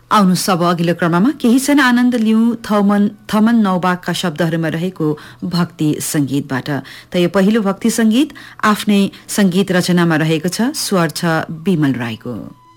आउनु सब अघिल्लो क्रममा केही क्षण आनन्द लिऊ थमन नौबागका शब्दहरूमा रहेको भक्ति संगीतबाट। त यो पहिलो भक्ति संगीत आफ्नै संगीत रचनामा रहेको छ, स्वर छ विमल राईको।